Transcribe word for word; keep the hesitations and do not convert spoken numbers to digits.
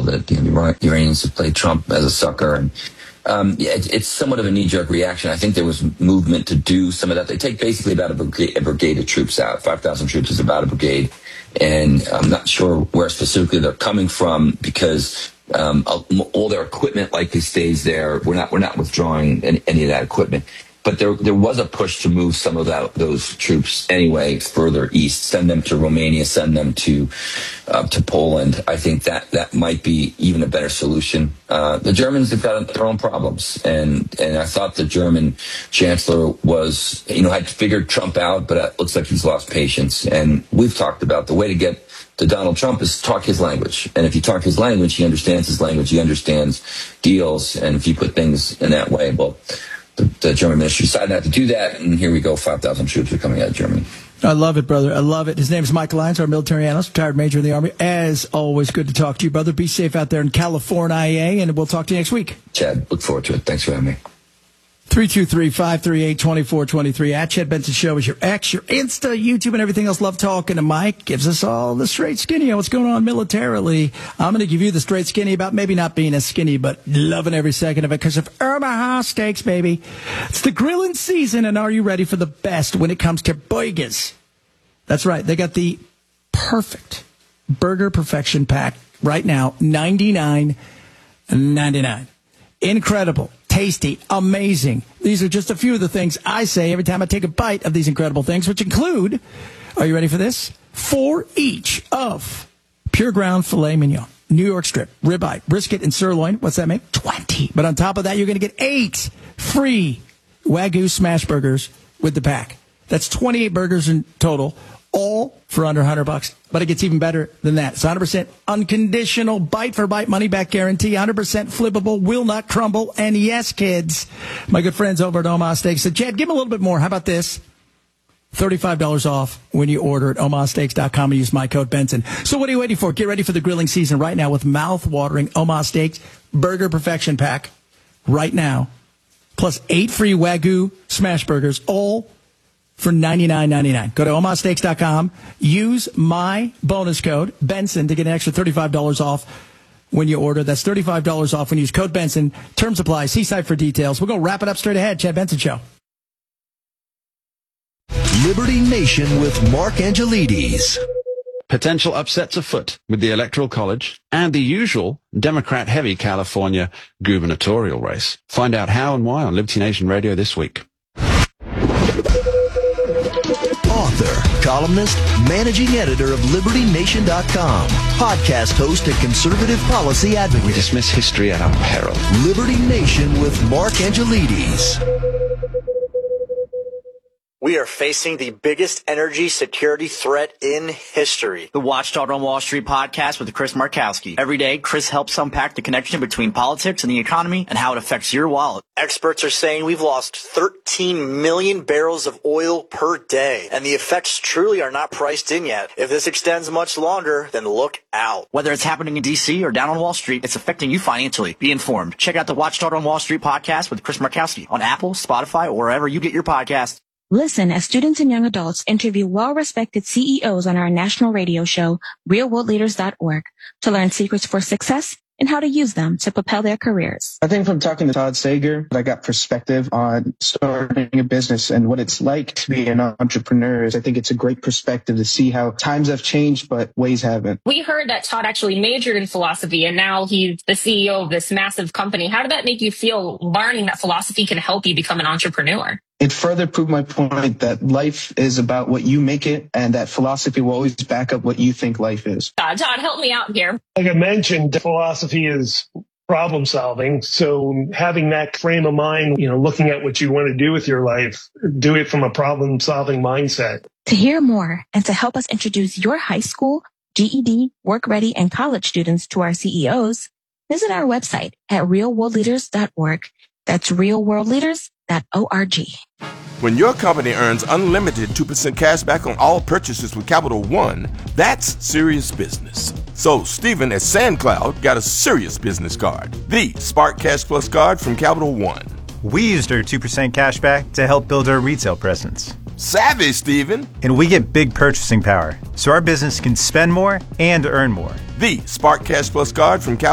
that you know, the Iranians have played Trump as a sucker. And um, yeah, it, it's somewhat of a knee-jerk reaction. I think there was movement to do some of that. They take basically about a brigade, a brigade of troops out. five thousand troops is about a brigade. And I'm not sure where specifically they're coming from because um, all their equipment likely stays there. We're not we're not withdrawing any, any of that equipment. But there there was a push to move some of that, those troops anyway further east, send them to Romania, send them to uh, to Poland. I think that that might be even a better solution. Uh, the Germans have got their own problems, and and I thought the German chancellor was, you know, had figured Trump out, but it looks like he's lost patience. And we've talked about the way to get to Donald Trump is talk his language. And if you talk his language, he understands his language, he understands deals. And if you put things in that way, well, The, the German ministry decided not to do that, and here we go, five thousand troops are coming out of Germany. I love it, brother. I love it. His name is Michael Lyons, our military analyst, retired major in the Army. As always, good to talk to you, brother. Be safe out there in California, and we'll talk to you next week. Chad, look forward to it. Thanks for having me. three two three, five three eight, two four two three. At Chad Benson Show is your X, your Insta, YouTube, and everything else. Love talking to Mike. Gives us all the straight skinny on what's going on militarily. I'm going to give you the straight skinny about maybe not being as skinny, but loving every second of it because of Omaha Steaks, baby. It's the grilling season, and are you ready for the best when it comes to burgers? That's right. They got the perfect Burger Perfection Pack right now, ninety-nine ninety-nine. Incredible. Tasty, amazing. These are just a few of the things I say every time I take a bite of these incredible things, which include, are you ready for this? Four each of pure ground filet mignon, New York strip, ribeye, brisket, and sirloin. What's that make? twenty. But on top of that, you're going to get eight free Wagyu smash burgers with the pack. That's twenty-eight burgers in total, all for under one hundred bucks. But it gets even better than that. It's one hundred percent unconditional bite-for-bite money-back guarantee, one hundred percent flippable, will not crumble. And yes, kids, my good friends over at Omaha Steaks said, Chad, give them a little bit more. How about this? thirty-five dollars off when you order at omaha steaks dot com and use my code Benson. So what are you waiting for? Get ready for the grilling season right now with mouth-watering Omaha Steaks Burger Perfection Pack right now. Plus eight free Wagyu smash burgers, all for ninety-nine ninety-nine. Go to omaha steaks dot com. Use my bonus code, Benson, to get an extra thirty-five dollars off when you order. That's thirty-five dollars off when you use code Benson. Terms apply. See site for details. We're going to wrap it up straight ahead. Chad Benson Show. Liberty Nation with Mark Angelides. Potential upsets afoot with the Electoral College and the usual Democrat-heavy California gubernatorial race. Find out how and why on Liberty Nation Radio this week. Author, columnist, managing editor of liberty nation dot com, podcast host and conservative policy advocate. We dismiss history at our peril. Liberty Nation with Mark Angelides. We are facing the biggest energy security threat in history. The Watchdog on Wall Street podcast with Chris Markowski. Every day, Chris helps unpack the connection between politics and the economy and how it affects your wallet. Experts are saying we've lost thirteen million barrels of oil per day, and the effects truly are not priced in yet. If this extends much longer, then look out. Whether it's happening in D C or down on Wall Street, it's affecting you financially. Be informed. Check out the Watchdog on Wall Street podcast with Chris Markowski on Apple, Spotify, or wherever you get your podcasts. Listen as students and young adults interview well-respected C E Os on our national radio show, real world leaders dot org, to learn secrets for success and how to use them to propel their careers. I think from talking to Todd Sager, I got perspective on starting a business and what it's like to be an entrepreneur. I think it's a great perspective to see how times have changed, but ways haven't. We heard that Todd actually majored in philosophy, and now he's the C E O of this massive company. How did that make you feel, learning that philosophy can help you become an entrepreneur? It further proved my point that life is about what you make it, and that philosophy will always back up what you think life is. Uh, Todd, help me out here. Like I mentioned, philosophy is problem solving. So having that frame of mind, you know, looking at what you want to do with your life, do it from a problem solving mindset. To hear more and to help us introduce your high school, G E D, work ready, and college students to our C E Os, visit our website at real world leaders dot org. That's real world leaders dot org. When your company earns unlimited two percent cash back on all purchases with Capital One, that's serious business. So Stephen at SandCloud got a serious business card, the Spark Cash Plus card from Capital One. We used our two percent cash back to help build our retail presence. Savvy, Stephen. And we get big purchasing power, so our business can spend more and earn more. The Spark Cash Plus card from Capital